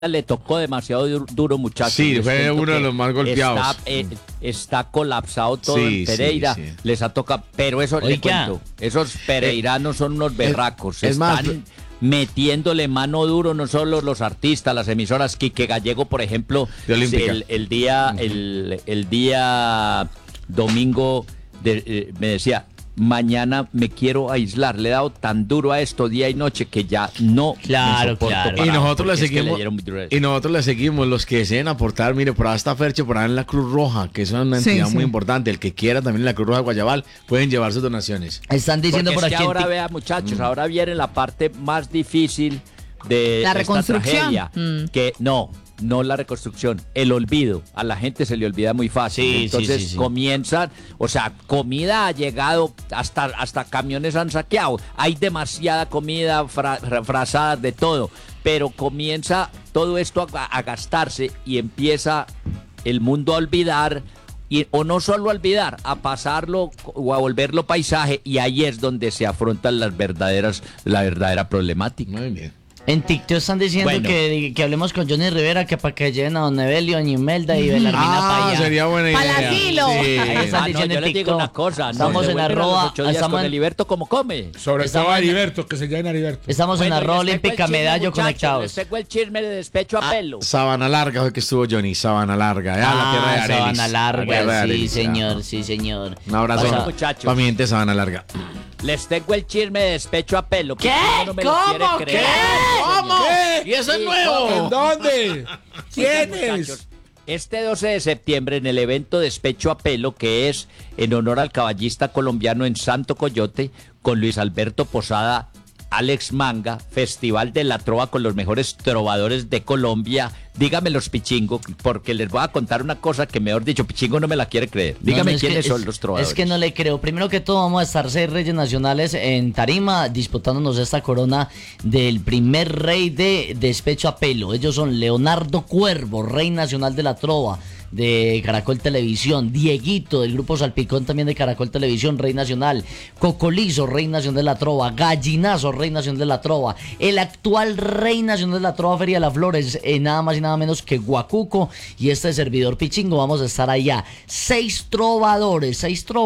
le tocó demasiado duro, muchachos. Sí, Les fue cuento uno de que los más golpeados. Está colapsado todo Sí, en Pereira. sí, sí. Les ha tocado, pero eso le Oiga. cuento. Esos pereiranos son unos berracos. es más, Están metiéndole mano duro, no solo los artistas, las emisoras. Quique Gallego, por ejemplo, De Olímpica. el día domingo me decía: mañana me quiero aislar. Le he dado tan duro a esto día y noche que ya no Claro, me soporto claro. parar, Y nosotros le porque es que seguimos, dieron muy duro. y nosotros le seguimos, los que deseen aportar, mire, por ahí está Fercho, por ahí en la Cruz Roja, que es una entidad muy importante. El que quiera también en la Cruz Roja de Guayabal, pueden llevar sus donaciones. Están diciendo Porque por es aquí. que ahora, vea, muchachos, ahora viene la parte más difícil de La esta reconstrucción. tragedia. Que no la reconstrucción, el olvido. A la gente se le olvida muy fácil. Sí, Entonces sí. comienzan, o sea, comida ha llegado, hasta camiones han saqueado. Hay demasiada comida, frazadas, de todo. Pero comienza todo esto a gastarse y empieza el mundo a olvidar. O no solo a olvidar, a pasarlo o a volverlo paisaje, y ahí es donde se afrontan la verdadera problemática. Muy bien. En TikTok están diciendo Bueno. que hablemos con Johnny Rivera, que para que lleven a Don Evelio, a Imelda y Belarmina para allá. Sería buena idea. Pa'l asilo. Ahí Sí. están diciendo yo en les digo TikTok. una cosa, Estamos en devuelven a los arroba, 8 días estamos con en- Heriberto como come. Sobre Estamos todo en- Heriberto, que se llame Heriberto. Estamos en Bueno, arroba les tengo el olímpica chisme, medallo muchachos, conectados. Les tengo el chisme de despecho a pelo. Sabana Larga fue que estuvo Johnny, Sabana Larga, la tierra de Arelis. Sabana La Larga, tierra de sí Arelis, señor, sí señor. Un abrazo Bueno, muchachos. para mi gente de Sabana Larga. Les tengo el chisme de despecho a pelo. ¿Qué? Pichico no me lo quiere ¿Cómo? creer, ¿Qué? señor. ¿Qué? ¿Y eso es Sí, nuevo? ¿En dónde? Oigan, ¿Quién muchachos, es? este 12 de septiembre, en el evento Despecho a Pelo, que es en honor al caballista colombiano en Santo Coyote, con Luis Alberto Posada, Alex Manga, Festival de la Trova con los mejores trovadores de Colombia. Dígame los Pichingo, porque les voy a contar una cosa que, mejor dicho, Pichingo no me la quiere creer. Dígame es que- quiénes son los trovadores. Es que no le creo. Primero que todo, vamos a estar 6 reyes nacionales en tarima disputándonos esta corona del primer rey de despecho a pelo. Ellos son Leonardo Cuervo, rey nacional de la trova de Caracol Televisión, Dieguito del grupo Salpicón también de Caracol Televisión, rey nacional, Cocolizo, rey nacional de la trova, Gallinazo, rey nacional de la trova, el actual rey nacional de la trova, Feria de las Flores, nada más y nada menos que Guacuco, y este servidor Pichingo. Vamos a estar allá, 6 trovadores,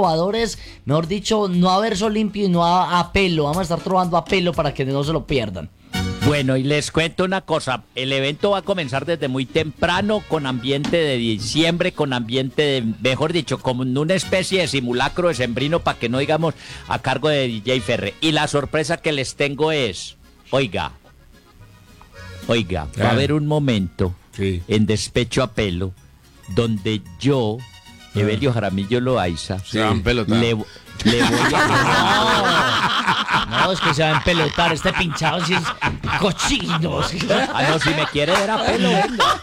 mejor dicho, no a verso limpio y no a pelo. Vamos a estar trovando a pelo para que no se lo pierdan. Bueno, y les cuento una cosa, el evento va a comenzar desde muy temprano, con ambiente de diciembre, con ambiente de, mejor dicho, como una especie de simulacro de sembrino, para que no digamos a cargo de DJ Ferre. Y la sorpresa que les tengo es, oiga, va a haber un momento Sí. en Despecho a Pelo, donde yo, Evelio Jaramillo Loaiza, Se van pelotados. le voy a... No, es que se va a empelotar, este pinchado si es cochino. Ah, no, si me quiere ver a pelo, venga.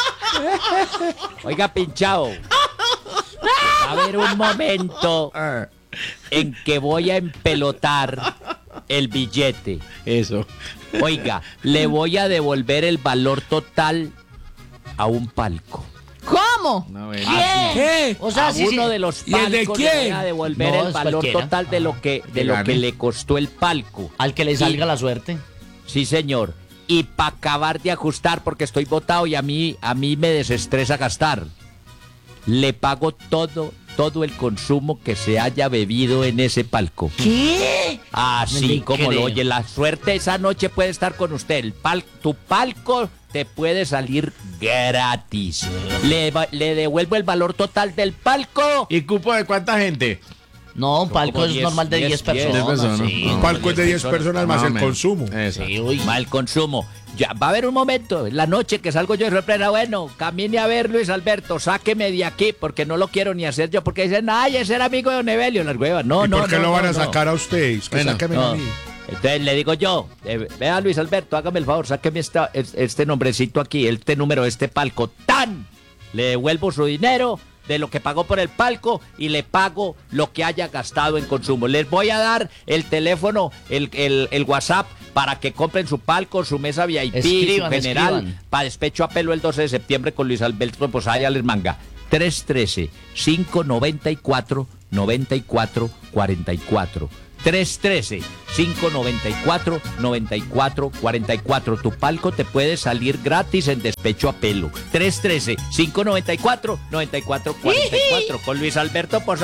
Oiga, pinchado. Va a haber un momento en que voy a empelotar el billete. Eso. Oiga, le voy a devolver el valor total a un palco. ¿Cómo? No, ¿Qué? O sea, A sí, sí. uno de los ¿Y el de palcos le voy quién? a devolver No, el es valor cualquiera. total de lo que le costó el palco. Al que le salga la suerte. Sí, señor. Y para acabar de ajustar, porque estoy botado y a mí me desestresa gastar, le pago todo el consumo que se haya bebido en ese palco. ¿Qué? Así Me como creo. lo oye, la suerte esa noche puede estar con usted. Tu palco te puede salir gratis. Le devuelvo el valor total del palco. ¿Y cupo de cuánta gente? No, un palco como es 10, normal de 10 10 personas. personas. Sí, Un palco es de 10 personas más Más o el menos. consumo. Eso. Sí, uy. Mal consumo. Ya va a haber un momento, en la noche que salgo yo de sorpresa, bueno, camine a ver Luis Alberto, sáqueme de aquí, porque no lo quiero ni hacer yo, porque dicen, ay, ese era amigo de Don Evelio, las huevas. No, ¿Y no, por qué no, lo van no, a no. sacar a ustedes? Que Bueno, sáquenme No. a mí. Entonces le digo yo, vea Luis Alberto, hágame el favor, sáqueme este nombrecito aquí, este número de este palco, ¡tan! Le devuelvo su dinero de lo que pagó por el palco y le pago lo que haya gastado en consumo. Les voy a dar el teléfono, el WhatsApp, para que compren su palco, su mesa VIP, Escriban, su general, escriban. para Despecho a Pelo el 12 de septiembre con Luis Alberto Posada y Alex Manga. 313-594-9444. 313-594-9444. Tu palco te puede salir gratis en despecho a pelo. 313-594-9444. Con Luis Alberto Posada.